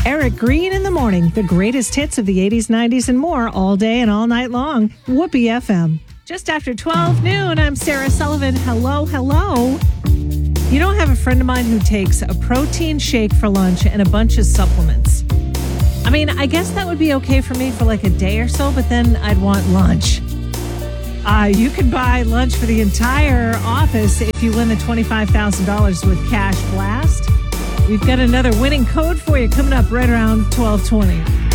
Eric Green in the morning. The greatest hits of the 80s, 90s, and more all day and all night long. Whoopee FM. Just after 12 noon, I'm Sarah Sullivan. Hello, hello. You know, I have a friend of mine who takes a protein shake for lunch and a bunch of supplements. I mean, I guess that would be okay for me for like a day or so, but then I'd want lunch. You can buy lunch for the entire office if you win the $25,000 with Cash Blast. We've got another winning code for you coming up right around 12:20.